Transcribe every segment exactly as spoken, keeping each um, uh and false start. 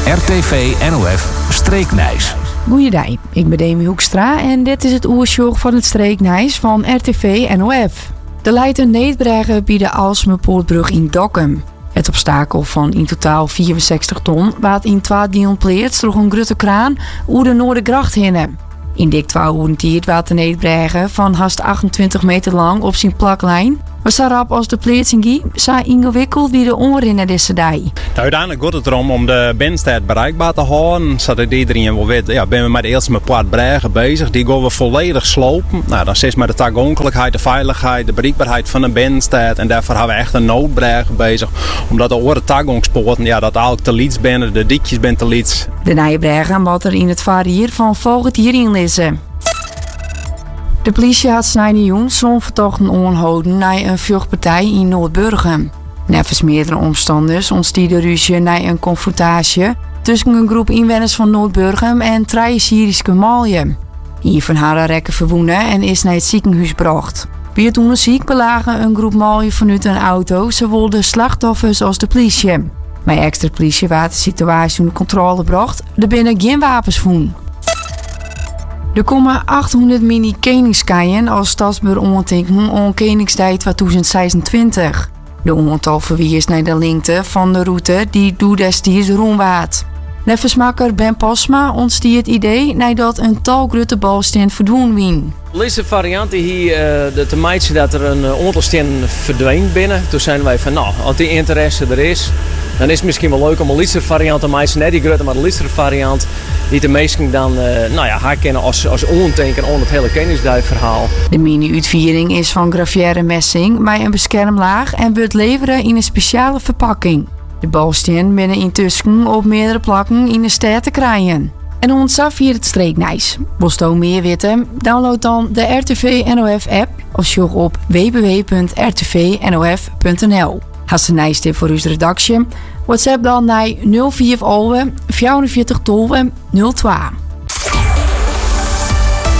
R T V N O F Streeknijs. Goeiedag, ik ben Demi Hoekstra en dit is het oersjoch van het Streeknijs van R T V N O F. Er leidt een neetbrugge bij de Aalsmeerpoortbrug in Dokkum. Het obstakel van in totaal vierenzestig ton waard in twee delen pleert door een grote kraan oer de Noordergracht heen. In dik twee uur tijd waard de neetbrugge van haast achtentwintig meter lang op zijn plaklijn. Maar zo rap als de pleersing ging, zo ingewikkeld wie de onrinnen deze dag. Nou, uiteindelijk gaat het erom om de Benstead bereikbaar te houden, zodat iedereen wel weet, ja, ben we met de Aalsmeerpoortbrugge bezig. Die gaan we volledig slopen. Nou, dan is met de toegankelijkheid, de veiligheid, de bereikbaarheid van de Benstead. En daarvoor hebben we echt een noodbrugge bezig. Omdat de oren toegangspoorten, ja, dat eigenlijk te liets binnen, de dikjes ben te liets. De nieuwe brugge moet er in het varier van volgend jaar in lezen. De politie had snijden zo'n vertochten onhouden naar een vechtpartij in Noordburgen. Nevens meerdere omstanders ontstiet de ruzie naar een confrontatie tussen een groep inwoners van Noordburgen en drie Syrische maaljen. Hier van haar rekken verwonnen en is naar het ziekenhuis gebracht. Bij het onderzoek belagen een groep maaljen vanuit een auto zowel de slachtoffers als de politie. Met extra politie werd de situatie onder controle gebracht, er binnen geen wapens voen. Er komen achthonderd mini-koningskeien als stadsbuur ondertekenen om Koningsdag tweeduizend zesentwintig. De aantal verwies naar de lengte van de route die door destijds rondwaart. Neffensmakker Ben Posma ontstiet het idee nadat een talgrote balsteen verdwenen wien. De laatste variant hier, de te meidje dat er een aantal stenen verdween binnen. Toen zijn wij van, nou, als die interesse er is, dan is het misschien wel leuk om een liefste variant te maken. Net die grote, maar de liefste variant die de meesten dan, uh, nou ja, herkennen als, als onteken aan het hele Koningsdag-verhaal. De mini-uitviering is van gravière messing met een beschermlaag en wordt leveren in een speciale verpakking. De balsteen binnen intussen op meerdere plekken in de stad te krijgen. En ontzaf hier het Streeknijs. Wil je meer weten? Download dan de R T V N O F app of zoek op w w w punt r t v n o f punt n l. Als de nijstip voor uw redactie, WhatsApp dan naar nul vier vierenveertig tolve nul twee.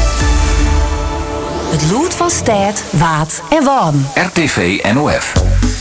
Het lood van stad, waard en warm. R T V N O F.